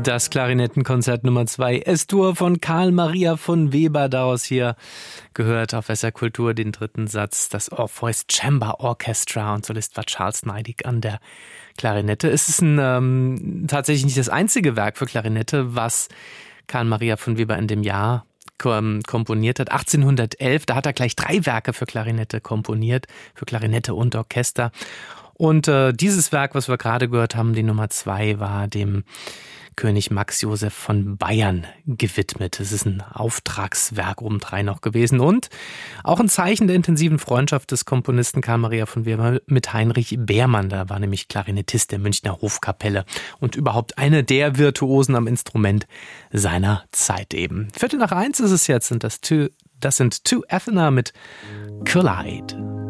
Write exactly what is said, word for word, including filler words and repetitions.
Das Klarinettenkonzert Nummer zwei, S-Dur von Karl Maria von Weber, daraus hier gehört auf S R Kultur den dritten Satz, das Orpheus Chamber Orchestra, und Solist war Charles Neidig an der Klarinette. Es ist ein, ähm, tatsächlich nicht das einzige Werk für Klarinette, was Karl Maria von Weber in dem Jahr kom- komponiert hat. achtzehnhundertelf, da hat er gleich drei Werke für Klarinette komponiert, für Klarinette und Orchester. Und äh, dieses Werk, was wir gerade gehört haben, die Nummer zwei, war dem König Max Joseph von Bayern gewidmet. Es ist ein Auftragswerk obendrein noch gewesen und auch ein Zeichen der intensiven Freundschaft des Komponisten Karl Maria von Weber mit Heinrich Beermann. Da war nämlich Klarinettist der Münchner Hofkapelle und überhaupt eine der Virtuosen am Instrument seiner Zeit eben. Viertel nach eins ist es jetzt und das, two, das sind Two Athena mit Collide.